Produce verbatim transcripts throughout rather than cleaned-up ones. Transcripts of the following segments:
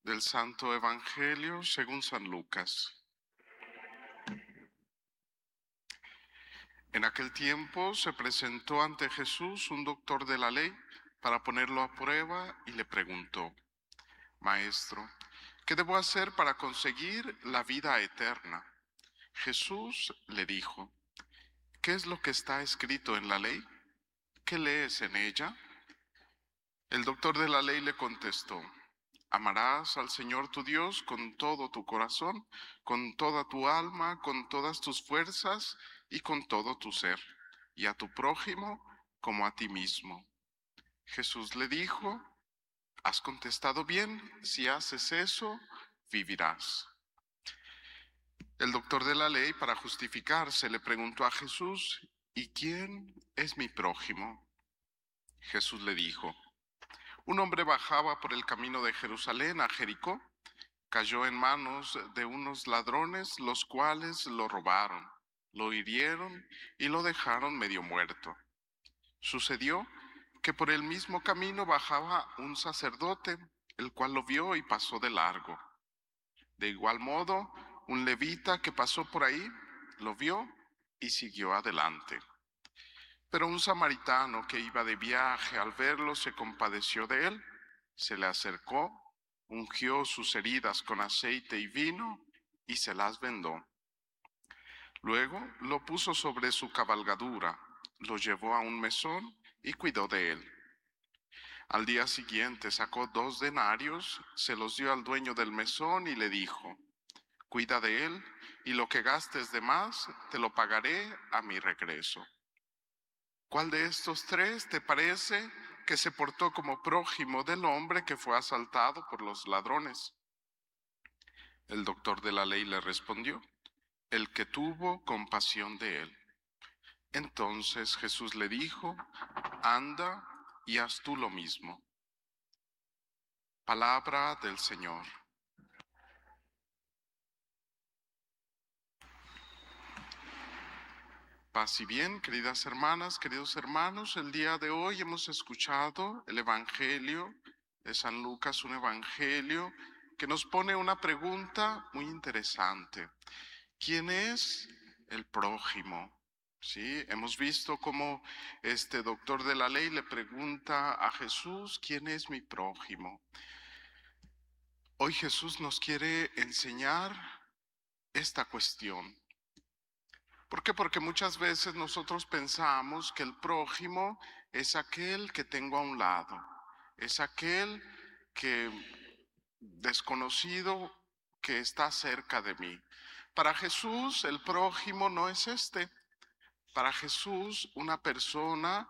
Del Santo Evangelio según San Lucas. En aquel tiempo se presentó ante Jesús un doctor de la ley para ponerlo a prueba y le preguntó: Maestro, ¿qué debo hacer para conseguir la vida eterna? Jesús le dijo: ¿Qué es lo que está escrito en la ley? ¿Qué lees en ella? El doctor de la ley le contestó: Amarás al Señor tu Dios con todo tu corazón, con toda tu alma, con todas tus fuerzas y con todo tu ser, y a tu prójimo como a ti mismo. Jesús le dijo: Has contestado bien, si haces eso, vivirás. El doctor de la ley, para justificarse, le preguntó a Jesús: ¿Y quién es mi prójimo? Jesús le dijo: Un hombre bajaba por el camino de Jerusalén a Jericó. Cayó en manos de unos ladrones, los cuales lo robaron, lo hirieron y lo dejaron medio muerto. Sucedió que por el mismo camino bajaba un sacerdote, el cual lo vio y pasó de largo. De igual modo, un levita que pasó por ahí lo vio y siguió adelante. Pero un samaritano que iba de viaje, al verlo, se compadeció de él, se le acercó, ungió sus heridas con aceite y vino y se las vendó. Luego lo puso sobre su cabalgadura, lo llevó a un mesón y cuidó de él. Al día siguiente sacó dos denarios, se los dio al dueño del mesón y le dijo: Cuida de él, y lo que gastes de más te lo pagaré a mi regreso. ¿Cuál de estos tres te parece que se portó como prójimo del hombre que fue asaltado por los ladrones? El doctor de la ley le respondió: El que tuvo compasión de él. Entonces Jesús le dijo: Anda y haz tú lo mismo. Palabra del Señor. Paz y bien, queridas hermanas, queridos hermanos, el día de hoy hemos escuchado el Evangelio de San Lucas, un Evangelio que nos pone una pregunta muy interesante. ¿Quién es el prójimo? Sí, hemos visto cómo este doctor de la ley le pregunta a Jesús: ¿Quién es mi prójimo? Hoy Jesús nos quiere enseñar esta cuestión. ¿Por qué? Porque muchas veces nosotros pensamos que el prójimo es aquel que tengo a un lado, es aquel que desconocido que está cerca de mí. Para Jesús el prójimo no es este. Para Jesús una persona,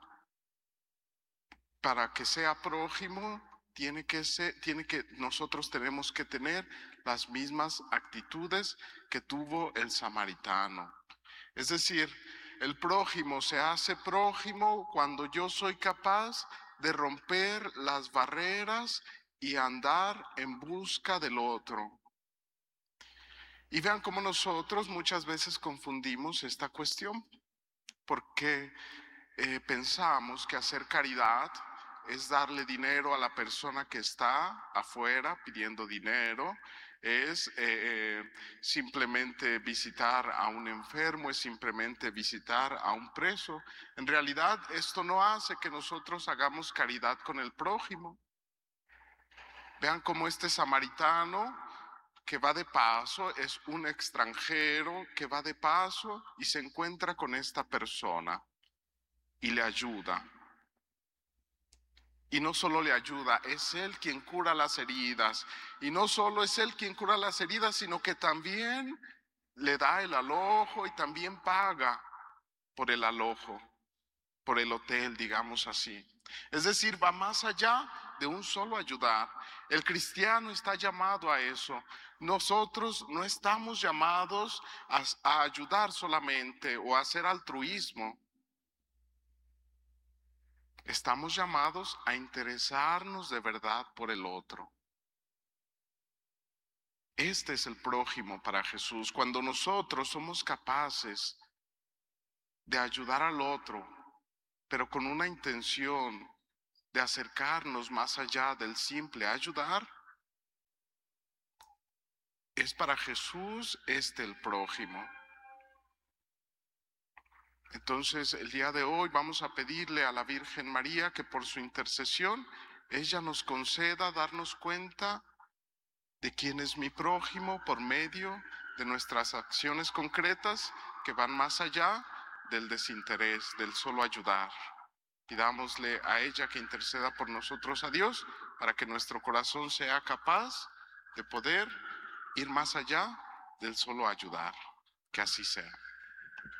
para que sea prójimo, tiene que ser, tiene que, nosotros tenemos que tener las mismas actitudes que tuvo el samaritano. Es decir, el prójimo se hace prójimo cuando yo soy capaz de romper las barreras y andar en busca del otro. Y vean cómo nosotros muchas veces confundimos esta cuestión, porque eh, pensamos que hacer caridad es darle dinero a la persona que está afuera pidiendo dinero, es eh, eh, simplemente visitar a un enfermo, es simplemente visitar a un preso. En realidad, esto no hace que nosotros hagamos caridad con el prójimo. Vean cómo este samaritano que va de paso, es un extranjero que va de paso y se encuentra con esta persona y le ayuda. Y no solo le ayuda, es Él quien cura las heridas. Y no solo es Él quien cura las heridas, sino que también le da el alojo y también paga por el alojo, por el hotel, digamos así. Es decir, va más allá de un solo ayudar. El cristiano está llamado a eso. Nosotros no estamos llamados a, a ayudar solamente o a hacer altruismo. Estamos llamados a interesarnos de verdad por el otro. Este es el prójimo para Jesús. Cuando nosotros somos capaces de ayudar al otro, pero con una intención de acercarnos más allá del simple ayudar, es para Jesús este el prójimo. Entonces, el día de hoy vamos a pedirle a la Virgen María que por su intercesión ella nos conceda darnos cuenta de quién es mi prójimo por medio de nuestras acciones concretas que van más allá del desinterés, del solo ayudar. Pidámosle a ella que interceda por nosotros a Dios para que nuestro corazón sea capaz de poder ir más allá del solo ayudar. Que así sea.